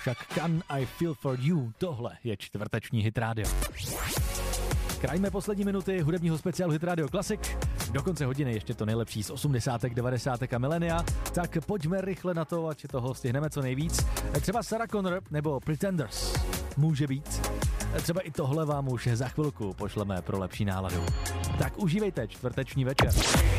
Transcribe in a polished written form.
Chaka Khan, I Feel For You. Tohle je čtvrteční Hit Radio. Krajíme poslední minuty hudebního speciálu Hit Radio Classic. Do konce hodiny ještě to nejlepší z 80., 90. a milénia. Tak pojďme rychle na to, ať toho stihneme co nejvíc. Třeba Sarah Connor nebo Pretenders. Může být. Třeba i tohle vám už za chvilku pošleme pro lepší náladu. Tak užívejte čtvrteční večer.